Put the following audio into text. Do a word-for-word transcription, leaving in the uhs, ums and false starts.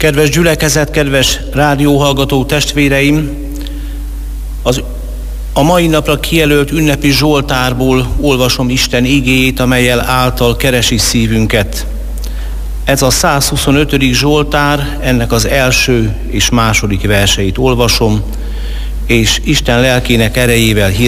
Kedves gyülekezet, kedves rádióhallgató testvéreim! Az a mai napra kijelölt ünnepi zsoltárból olvasom Isten igéjét, amellyel által keresi szívünket. Ez a százhuszonötödik zsoltár, ennek az első és második verseit olvasom, és Isten lelkének erejével